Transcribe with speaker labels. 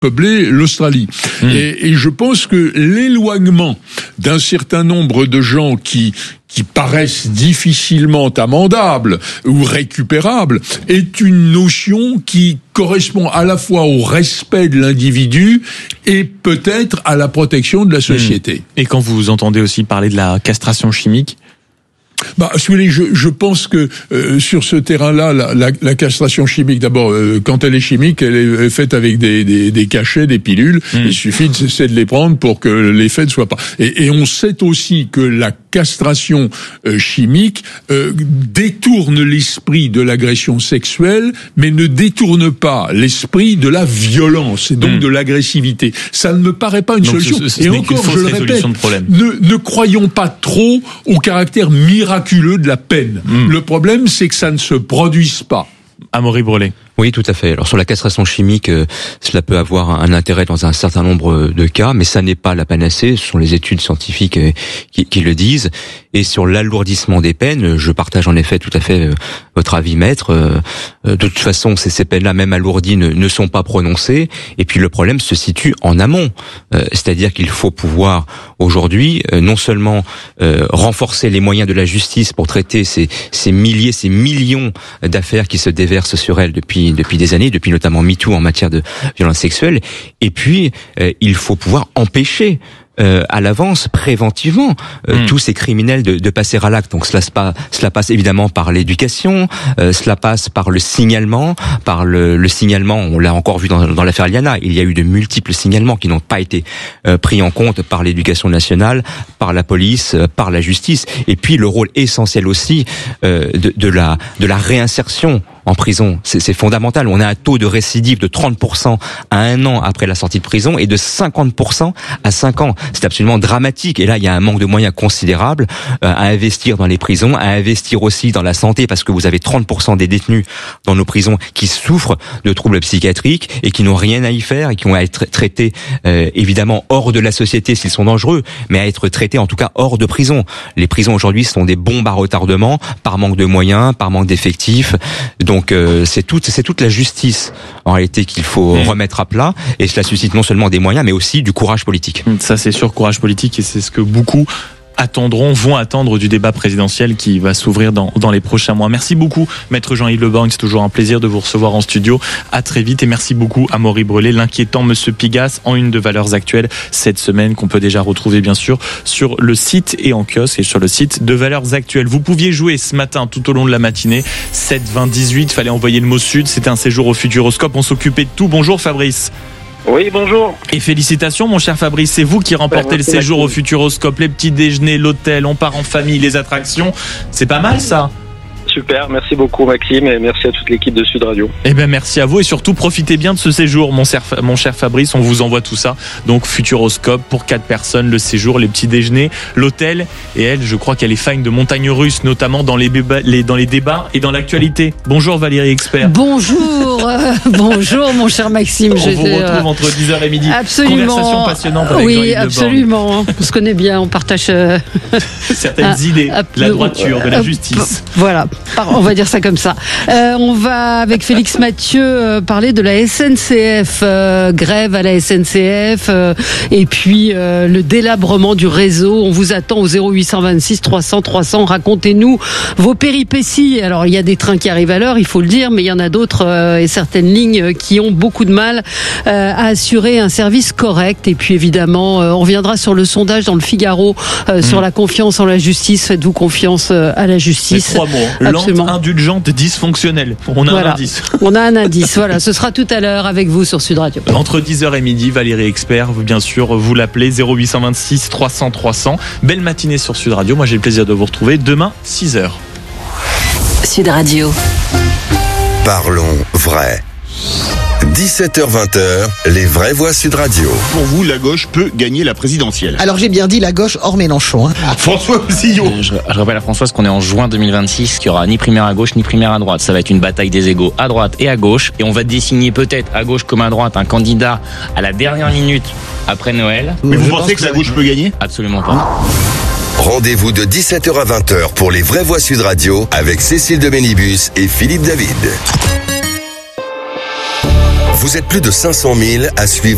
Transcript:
Speaker 1: peupler l'Australie. Et je pense que l'éloignement d'un certain nombre de gens qui paraissent difficilement amendables ou récupérables est une notion qui correspond à la fois au respect de l'individu et peut-être à la protection de la société.
Speaker 2: Et quand vous entendez aussi parler de la castration chimique,
Speaker 1: je pense que sur ce terrain-là, la castration chimique, d'abord, quand elle est chimique, elle est faite avec des cachets, des pilules. Il suffit de cesser de les prendre pour que l'effet ne soit pas. Et on sait aussi que la castration chimique détourne l'esprit de l'agression sexuelle, mais ne détourne pas l'esprit de la violence et donc de l'agressivité. Ça ne me paraît pas une solution. Et encore, je le répète, ne croyons pas trop au caractère miraculeux de la peine. Le problème, c'est que ça ne se produise pas.
Speaker 2: Amaury Brelet.
Speaker 3: Oui, tout à fait. Alors sur la castration chimique, cela peut avoir un intérêt dans un certain nombre de cas, mais ça n'est pas la panacée. Ce sont les études scientifiques qui le disent. Et sur l'alourdissement des peines, je partage en effet tout à fait votre avis, maître. De toute façon, ces peines-là, même alourdies, ne sont pas prononcées. Et puis le problème se situe en amont. C'est-à-dire qu'il faut pouvoir aujourd'hui non seulement renforcer les moyens de la justice pour traiter ces milliers, ces millions d'affaires qui se déversent sur elle depuis des années, depuis notamment MeToo en matière de violence sexuelle. Et puis, il faut pouvoir empêcher à l'avance, préventivement, tous ces criminels de passer à l'acte. Donc cela passe évidemment par l'éducation, cela passe par le signalement, le signalement, on l'a encore vu dans l'affaire Liana, il y a eu de multiples signalements qui n'ont pas été pris en compte par l'éducation nationale, par la police, par la justice, et puis le rôle essentiel aussi de la réinsertion en prison, c'est fondamental. On a un taux de récidive de 30% à 1 an après la sortie de prison et de 50% à 5 ans. C'est absolument dramatique. Et là, il y a un manque de moyens considérable à investir dans les prisons, à investir aussi dans la santé, parce que vous avez 30% des détenus dans nos prisons qui souffrent de troubles psychiatriques et qui n'ont rien à y faire et qui vont être traités évidemment hors de la société s'ils sont dangereux, mais à être traités en tout cas hors de prison. Les prisons aujourd'hui sont des bombes à retardement par manque de moyens, par manque d'effectifs. Donc c'est toute la justice en réalité qu'il faut remettre à plat, et cela suscite non seulement des moyens mais aussi du courage politique.
Speaker 2: Ça c'est sûr, courage politique, et c'est ce que beaucoup vont attendre du débat présidentiel qui va s'ouvrir dans les prochains mois. Merci beaucoup, maître Jean-Yves Le Borgne, c'est toujours un plaisir de vous recevoir en studio. À très vite, et merci beaucoup à Amaury Brelet, l'inquiétant Monsieur Pigasse, en une de Valeurs Actuelles cette semaine, qu'on peut déjà retrouver bien sûr sur le site et en kiosque et sur le site de Valeurs Actuelles. Vous pouviez jouer ce matin tout au long de la matinée, 7, 20, 18, fallait envoyer le mot Sud, c'était un séjour au Futuroscope, on s'occupait de tout. Bonjour Fabrice.
Speaker 4: Oui, bonjour.
Speaker 2: Et félicitations mon cher Fabrice, c'est vous qui remportez le séjour au Futuroscope, les petits déjeuners, l'hôtel, on part en famille, les attractions, c'est pas mal ça?
Speaker 4: Super, merci beaucoup Maxime, et merci à toute l'équipe de Sud Radio.
Speaker 2: Eh ben merci à vous, et surtout profitez bien de ce séjour mon cher Fabrice, on vous envoie tout ça. Donc Futuroscope pour 4 personnes, le séjour, les petits déjeuners, l'hôtel, et elle, je crois qu'elle est fan de montagnes russes, notamment dans les débats et dans l'actualité. Bonjour Valérie Expert.
Speaker 5: Bonjour, bonjour mon cher Maxime.
Speaker 2: On vous retrouve entre 10h et midi.
Speaker 5: Absolument.
Speaker 2: Conversation passionnante avec
Speaker 5: oui,
Speaker 2: Jean-Yves Le Borgne.
Speaker 5: Absolument. On se connaît bien, on partage
Speaker 2: certaines idées, de la droiture, de la justice.
Speaker 5: Voilà. On va dire ça comme ça. On va, avec Félix Mathieu, parler de la SNCF, grève à la SNCF, et puis le délabrement du réseau. On vous attend au 0826 300 300. Racontez-nous vos péripéties. Alors, il y a des trains qui arrivent à l'heure, il faut le dire, mais il y en a d'autres et certaines lignes qui ont beaucoup de mal à assurer un service correct. Et puis, évidemment, on reviendra sur le sondage dans le Figaro sur la confiance en la justice. Faites-vous confiance à la justice?
Speaker 2: C'est 3 mots. Lente, indulgente, dysfonctionnelle. On a un indice.
Speaker 5: On a un indice. Voilà, ce sera tout à l'heure avec vous sur Sud Radio.
Speaker 2: Entre 10h et midi, Valérie Expert, bien sûr, vous l'appelez 0826 300 300. Belle matinée sur Sud Radio. Moi, j'ai le plaisir de vous retrouver demain, 6h.
Speaker 6: Sud Radio.
Speaker 7: Parlons vrai. 17h-20h, les vraies voix Sud Radio.
Speaker 8: Pour vous, la gauche peut gagner la présidentielle.
Speaker 9: Alors j'ai bien dit la gauche hors Mélenchon.
Speaker 8: François Fillon.
Speaker 10: Je rappelle à Françoise qu'on est en juin 2026, qu'il n'y aura ni primaire à gauche ni primaire à droite. Ça va être une bataille des égaux à droite et à gauche. Et on va désigner peut-être à gauche comme à droite un candidat à la dernière minute après Noël.
Speaker 8: Mais vous pensez que la gauche peut gagner ?
Speaker 10: Absolument pas.
Speaker 7: Rendez-vous de 17h à 20h pour les vraies voix Sud Radio avec Cécile de Bénibus et Philippe David. Vous êtes plus de 500 000 à suivre